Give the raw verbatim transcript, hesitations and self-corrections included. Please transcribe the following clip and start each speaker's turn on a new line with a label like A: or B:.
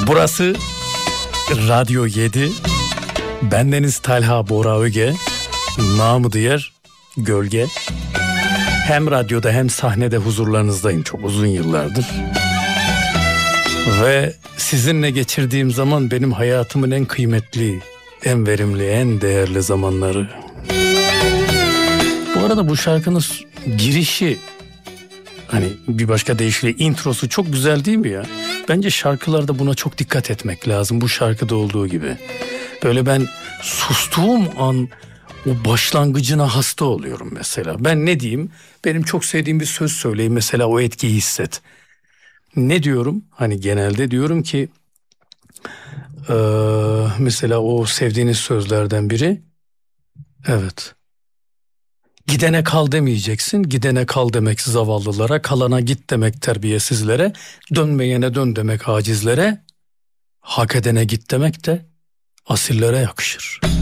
A: Burası Radyo yedi. Bendeniz Talha Bora Öge. Namı diğer Gölge. Hem radyoda hem sahnede huzurlarınızdayım çok uzun yıllardır. Ve sizinle geçirdiğim zaman benim hayatımın en kıymetli, en verimli, en değerli zamanları. Bu arada bu şarkının girişi, hani bir başka deyişle introsu çok güzel değil mi ya? Bence şarkılarda buna çok dikkat etmek lazım, bu şarkıda olduğu gibi. Böyle ben sustuğum an o başlangıcına hasta oluyorum mesela. Ben ne diyeyim? Benim çok sevdiğim bir söz söyleyeyim mesela, o etkiyi hisset. Ne diyorum? Hani genelde diyorum ki ee, mesela o sevdiğiniz sözlerden biri, evet, gidene kal demeyeceksin, gidene kal demek zavallılara, kalana git demek terbiyesizlere, dönmeyene dön demek acizlere, hak edene git demek de asillere yakışır.